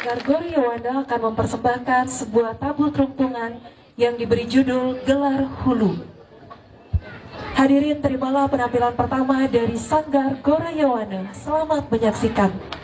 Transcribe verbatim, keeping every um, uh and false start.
Sanggar Goryawana akan mempersembahkan sebuah tabul kerumpungan yang diberi judul Gelar Hulu. Hadirin, terimalah penampilan pertama dari Sanggar Goryawana. Selamat menyaksikan.